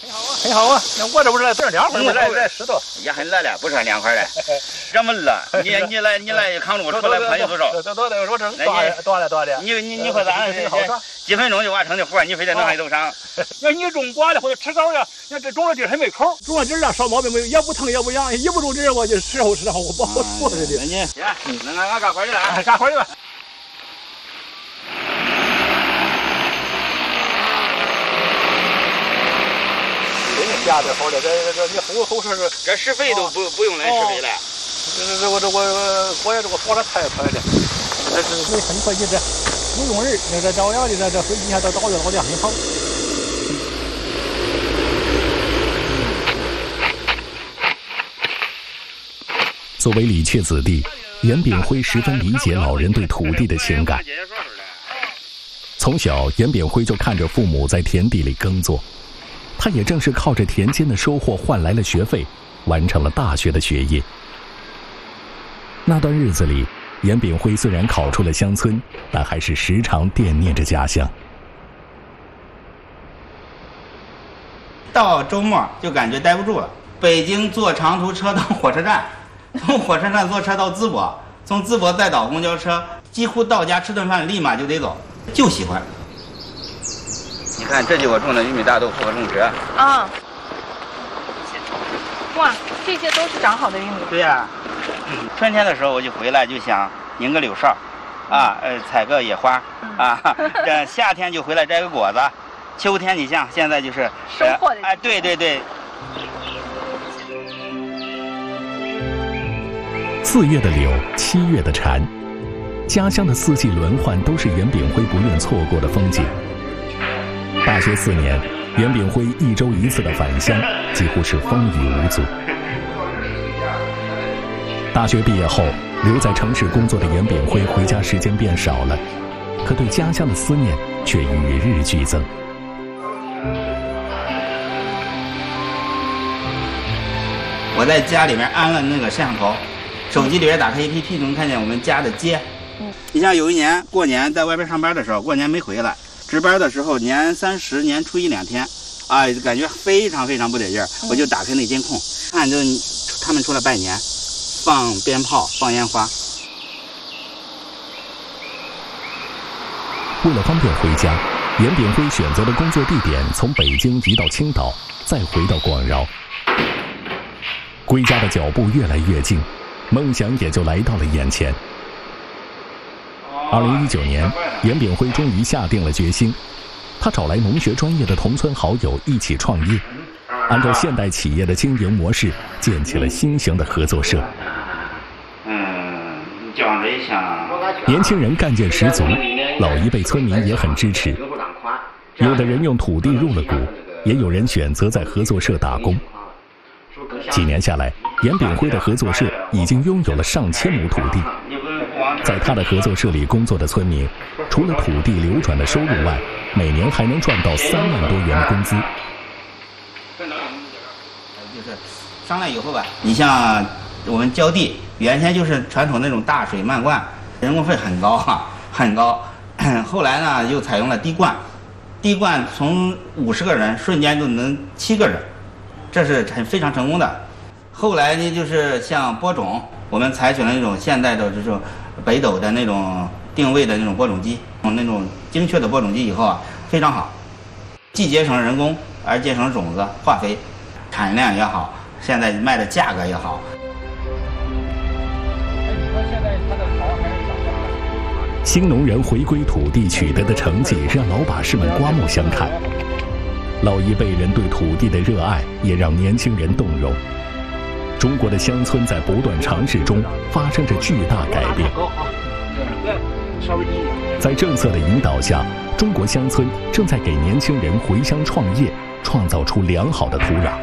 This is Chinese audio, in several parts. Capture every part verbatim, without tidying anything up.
很好啊，那我这不是来这凉快吗？来来石头也很来了，不是凉快的，这么热，你你来你来扛着我出来宽有多少？ 多多的，我这多了多了多了。 你你你会咋？几分钟就完成的活，你非得弄上一头长。 要你种瓜的或者吃枣的，那这种了地还没口，种了地儿啥毛病没有，也不疼也不痒，一不种地儿我就时候时候我保护住的。 那你行，那俺俺干活去了， 干活去吧。家的好的，这这你后后是这施肥都不不用来施肥了。 这这我这我我也这个跑的太快了，这是没很快你这不用人，那这照样的这这飞机下都导的导的很好。 作为李确子弟，严炳辉十分理解老人对土地的情感。从小，严炳辉就看着父母在田地里耕作。他也正是靠着田间的收获换来了学费，完成了大学的学业。那段日子里，严炳辉虽然考出了乡村，但还是时常惦念着家乡。 到周末就感觉待不住了，北京坐长途车到火车站，从火车站坐车到淄博，从淄博再倒公交车，几乎到家吃顿饭立马就得走，就喜欢。你看，这就我种的玉米大豆复合种植啊！哇，这些都是长好的玉米。 对呀、啊嗯，春天的时候我就回来就想拧个柳哨，啊，呃，采个野花，啊，这夏天就回来摘个果子，秋天你像现在就是收获的。 哎，对对对。 四月的柳，七月的蝉，家乡的四季轮换都是严炳辉不愿错过的风景。大学四年，严炳辉一周一次的返乡，几乎是风雨无阻。大学毕业后，留在城市工作的严炳辉回家时间变少了，可对家乡的思念却与日俱增。 我在家里面安了那个摄像头，手机里边打开 A P P 能看见我们家的街。嗯，你像有一年过年在外边上班的时候，过年没回来。值班的时候，年三十、年初一两天，啊，感觉非常非常不得劲儿，我就打开那监控，看就他们出来拜年，放鞭炮、放烟花。 为了方便回家，严炳辉选择的工作地点从北京移到青岛，再回到广饶。归家的脚步越来越近，梦想也就来到了眼前。二零一九年，严炳辉终于下定了决心，他找来农学专业的同村好友一起创业，按照现代企业的经营模式，建起了新型的合作社。 嗯，讲理想。 年轻人干劲十足，老一辈村民也很支持。有的人用土地入了股，也有人选择在合作社打工。几年下来，严炳辉的合作社已经拥有了上千亩土地。在他的合作社里工作的村民，除了土地流转的收入外，每年还能赚到三万多元的工资。 就是商量以后吧，你像我们浇地，原先就是传统那种大水漫灌，人工费很高哈，很高。后来呢，又采用了滴灌，滴灌从五十个人瞬间就能七个人，这是很非常成功的。后来呢，就是像播种，我们采取了那种现代的这种北斗的那种定位的那种播种机，那种精确的播种机以后啊，非常好，既节省人工，而节省种子、化肥，产量也好，现在卖的价格也好。 新农人回归土地取得的成绩，让老把式们刮目相看。老一辈人对土地的热爱，也让年轻人动容。中国的乡村在不断尝试中发生着巨大改变。在政策的引导下，中国乡村正在给年轻人回乡创业创造出良好的土壤。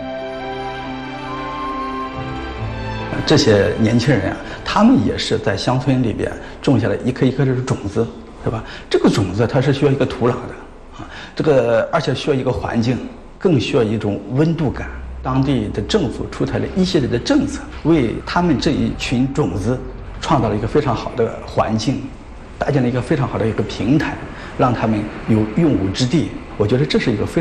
这些年轻人啊，他们也是在乡村里边种下了一颗一颗的种子，是吧？这个种子它是需要一个土壤的啊，这个而且需要一个环境，更需要一种温度感。当地的政府出台了一系列的政策，为他们这一群种子创造了一个非常好的环境，搭建了一个非常好的一个平台，让他们有用武之地。我觉得这是一个非